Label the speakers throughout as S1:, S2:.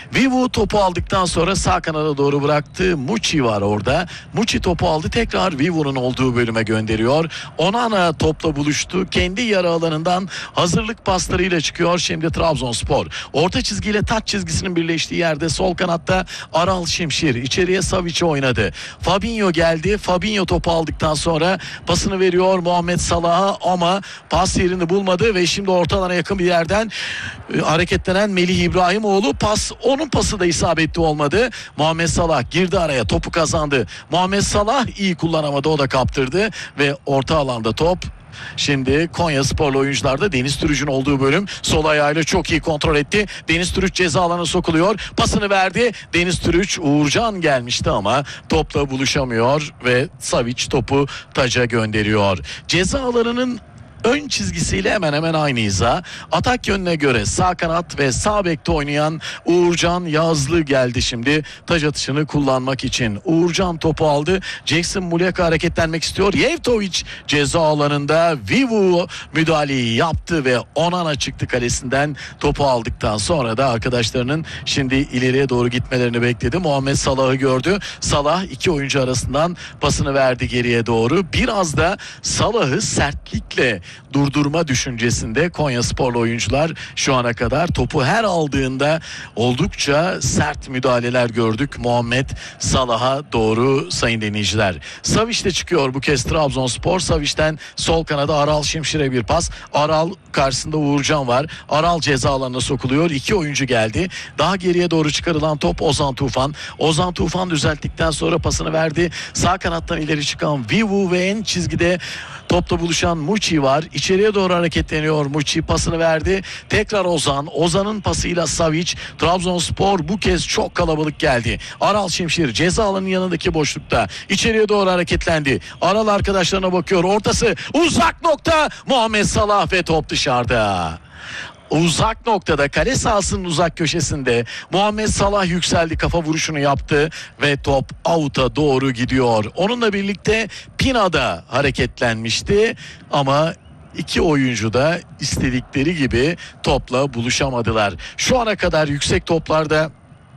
S1: Vivu topu aldıktan sonra sağ kanada doğru bıraktı. Muçi var orada. Muçi topu aldı, tekrar Vivu'nun olduğu bölüme gönderiyor. Onana topla buluştu. Kendi yarı alanından hazırlık paslarıyla çıkıyor şimdi Trabzonspor. Orta çizgiyle taç çizgisinin birleştiği yerde sol kanatta Aral Şimşir içeriye Savic'i oynadı. Fabinho geldi. Fabinho topu aldıktan sonra pasını veriyor Muhammed Salah'a ama pas yerini bulmadı ve şimdi orta alana yakın bir yerden hareketlenen Melih İbrahimoğlu, onun pası da isabetli olmadı. Muhammed Salah girdi araya, topu kazandı. Muhammed Salah iyi kullanamadı, o da kaptırdı ve orta alanda top. Şimdi Konyasporlu oyuncularda Deniz Türüç'ün olduğu bölüm, sol ayağıyla çok iyi kontrol etti. Deniz Türüç ceza alanına sokuluyor. Pasını verdi. Deniz Türüç, Uğurcan gelmişti ama topla buluşamıyor ve Savic topu taca gönderiyor. Ceza alanının ön çizgisiyle hemen hemen aynı hiza. Atak yönüne göre sağ kanat ve sağ bekte oynayan Uğurcan Yazlı geldi şimdi taç atışını kullanmak için. Uğurcan topu aldı. Jackson Muleka hareketlenmek istiyor. Yevtovic ceza alanında Vivu müdahaleyi yaptı ve Onana çıktı kalesinden. Topu aldıktan sonra da arkadaşlarının şimdi ileriye doğru gitmelerini bekledi. Muhammed Salah'ı gördü. Salah iki oyuncu arasından pasını verdi geriye doğru. Biraz da Salah'ı sertlikle durdurma düşüncesinde Konyasporlu oyuncular şu ana kadar. Topu her aldığında oldukça sert müdahaleler gördük Muhammed Salah'a doğru sayın dinleyiciler. Savic'te çıkıyor bu kez Trabzonspor. Savic'ten sol kanada Aral Şimşir'e bir pas. Aral karşısında Uğurcan var. Aral ceza alanına sokuluyor. İki oyuncu geldi. Daha geriye doğru çıkarılan top Ozan Tufan. Ozan Tufan düzelttikten sonra pasını verdi. Sağ kanattan ileri çıkan Vivu ve en çizgide topla buluşan Muçi var. İçeriye doğru hareketleniyor Muçi, pasını verdi. Tekrar Ozan. Ozan'ın pasıyla Savic. Trabzonspor bu kez çok kalabalık geldi. Aral Şimşir ceza alanının yanındaki boşlukta. İçeriye doğru hareketlendi. Aral arkadaşlarına bakıyor. Ortası uzak nokta. Muhammed Salah ve top dışarıda. Uzak noktada, kale sahasının uzak köşesinde Muhammed Salah yükseldi, kafa vuruşunu yaptı ve top out'a doğru gidiyor. Onunla birlikte Pina da hareketlenmişti ama iki oyuncu da istedikleri gibi topla buluşamadılar. Şu ana kadar yüksek toplarda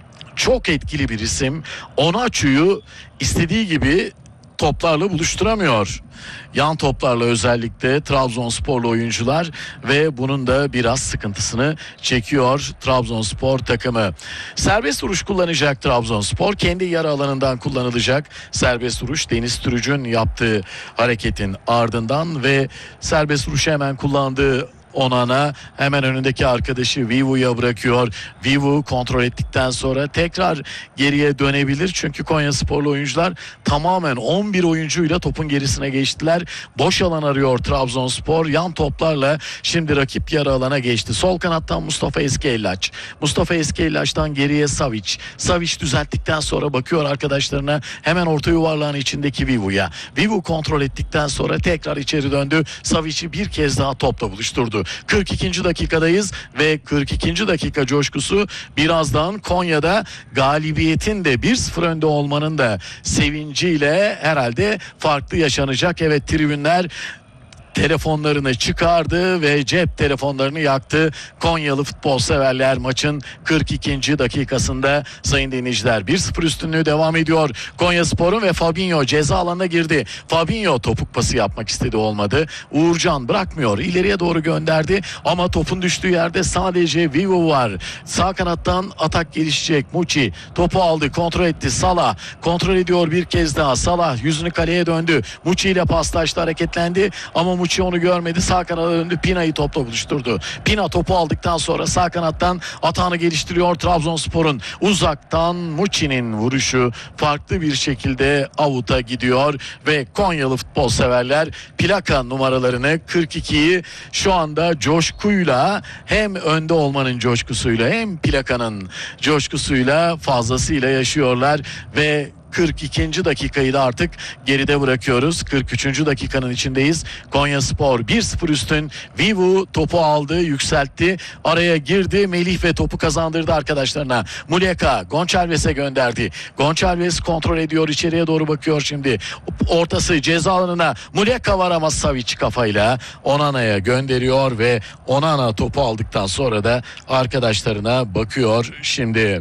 S1: çok etkili bir isim. Onaçu'yu istediği gibi toplarla buluşturamıyor. Yan toplarla özellikle Trabzonsporlu oyuncular ve bunun da biraz sıkıntısını çekiyor Trabzonspor takımı. Serbest vuruş kullanacak Trabzonspor. Kendi yarı alanından kullanılacak serbest vuruş. Deniz Türüç'ün yaptığı hareketin ardından ve serbest vuruşu hemen kullandığı Onana hemen önündeki arkadaşı Vivu'ya bırakıyor. Vivu kontrol ettikten sonra tekrar geriye dönebilir. Çünkü Konyasporlu oyuncular tamamen 11 oyuncuyla topun gerisine geçtiler. Boş alan arıyor Trabzonspor. Yan toplarla şimdi rakip yarı alana geçti. Sol kanattan Mustafa Eskiellaç. Mustafa Eskiellaç'tan geriye Savic. Savic düzelttikten sonra bakıyor arkadaşlarına, hemen orta yuvarlağın içindeki Vivu'ya. Vivu kontrol ettikten sonra tekrar içeri döndü. Savic'i bir kez daha topla buluşturdu. 42. dakikadayız ve 42. dakika coşkusu birazdan Konya'da galibiyetin de 1-0 önde olmanın da sevinciyle herhalde farklı yaşanacak. Evet, tribünler telefonlarını çıkardı ve cep telefonlarını yaktı. Konyalı futbol severler maçın 42. dakikasında sayın dinleyiciler. 1-0 üstünlüğü devam ediyor Konyaspor'un ve Fabinho ceza alanına girdi. Fabinho topuk pası yapmak istedi, olmadı. Uğurcan bırakmıyor, ileriye doğru gönderdi ama topun düştüğü yerde sadece Vivu var. Sağ kanattan atak gelişecek. Muçi topu aldı, kontrol etti. Salah kontrol ediyor bir kez daha. Salah yüzünü kaleye döndü. Muçi ile paslaştı, hareketlendi ama Muçi onu görmedi. Sağ kanada döndü. Pina'yı topla buluşturdu. Pina topu aldıktan sonra sağ kanattan atağını geliştiriyor Trabzonspor'un. Uzaktan Muçi'nin vuruşu farklı bir şekilde out'a gidiyor ve Konyalı futbol severler plaka numaralarını 42'yi şu anda coşkuyla, hem önde olmanın coşkusuyla hem plakanın coşkusuyla fazlasıyla yaşıyorlar ve 42. dakikayı da artık geride bırakıyoruz. 43. dakikanın içindeyiz. Konyaspor 1-0 üstün. Vivu topu aldı, yükseltti. Araya girdi. Melih ve topu kazandırdı arkadaşlarına. Muleka Gonçalves'e gönderdi. Gonçalves kontrol ediyor. İçeriye doğru bakıyor şimdi. Ortası ceza alanına. Muleka var ama Savic kafayla Onana'ya gönderiyor ve Onana topu aldıktan sonra da arkadaşlarına bakıyor şimdi.